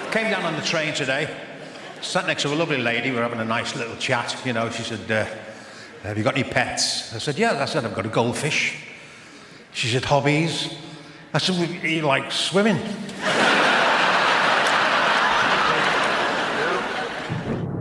Came down on the train today, sat next to a lovely lady, we were having a nice little chat, you know. She said, have you got any pets? I said, yeah. I said, I've got a goldfish. She said, hobbies? I said, well, you like swimming?